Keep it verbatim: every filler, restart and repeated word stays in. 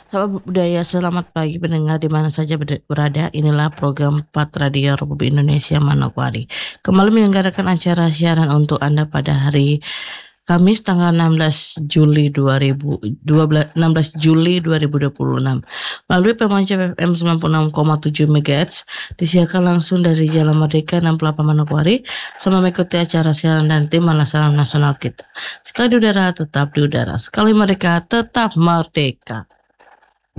Sahabat budaya, selamat pagi pendengar di mana saja berada. Inilah program empat Radio Republik Indonesia Manokwari. Kembali menyelenggarakan acara siaran untuk Anda pada hari Kamis tanggal enam belas Juli dua ribu dua belas, enam belas Juli dua ribu dua puluh enam melalui Pemancar F M sembilan puluh enam koma tujuh megahertz, disiarkan langsung dari Jalan Merdeka enam puluh delapan Manokwari. Sama mengikuti acara siaran dan tim Malam Salam Nasional kita. Sekali di udara tetap di udara, sekali merdeka tetap merdeka.